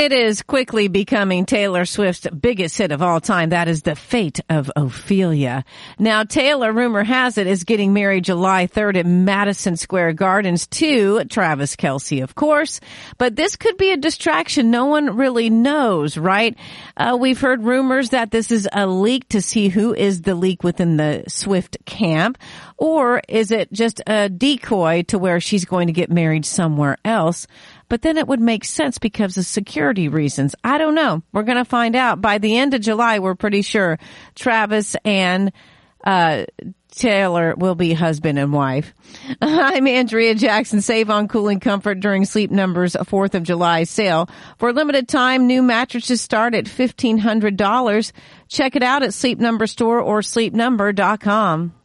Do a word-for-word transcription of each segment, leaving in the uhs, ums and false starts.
It is quickly becoming Taylor Swift's biggest hit of all time. That is The Fate of Ophelia. Now, Taylor, rumor has it, is getting married July third at Madison Square Gardens to Travis Kelce, of course. But this could be a distraction. No one really knows, right? Uh, we've heard rumors that this is a leak to see who is the leak within the Swift camp. Or is it just a decoy to where she's going to get married somewhere else? But then it would make sense because of security reasons. I don't know. We're going to find out. By the end of July, we're pretty sure Travis and uh Taylor will be husband and wife. I'm Andrea Jackson. Save on cooling comfort during Sleep Number's fourth of July sale. For a limited time, new mattresses start at fifteen hundred dollars. Check it out at Sleep Number Store or sleep number dot com.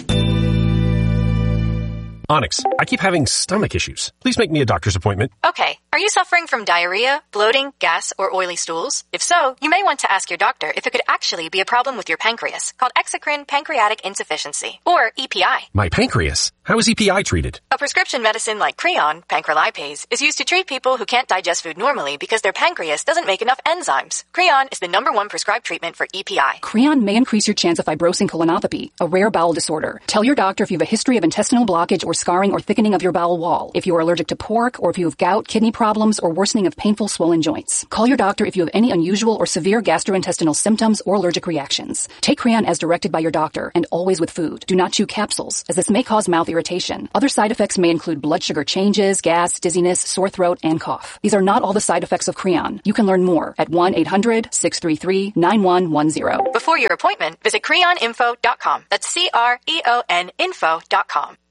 Onyx, I keep having stomach issues. Please make me a doctor's appointment. Okay. Are you suffering from diarrhea, bloating, gas, or oily stools? If so, you may want to ask your doctor if it could actually be a problem with your pancreas, called exocrine pancreatic insufficiency, or E P I. My pancreas? How is E P I treated? A prescription medicine like Creon, pancrelipase, is used to treat people who can't digest food normally because their pancreas doesn't make enough enzymes. Creon is the number one prescribed treatment for E P I. Creon may increase your chance of fibrosing colonopathy, a rare bowel disorder. Tell your doctor if you have a history of intestinal blockage or scarring or thickening of your bowel wall, if you are allergic to pork, or if you have gout, kidney problems, or worsening of painful swollen joints. Call your doctor if you have any unusual or severe gastrointestinal symptoms or allergic reactions. Take Creon as directed by your doctor, and always with food. Do not chew capsules, as this may cause mouth irritation. Other side effects may include blood sugar changes, gas, dizziness, sore throat, and cough. These are not all the side effects of Creon. You can learn more at one eight hundred six three three nine one one zero. Before your appointment, visit creon info dot com. That's C R E O N info dot com.